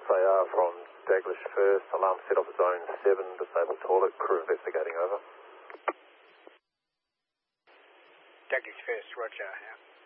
SAR from Daglish First, alarm set off zone 7, disabled toilet, crew investigating over. Daglish First, roger.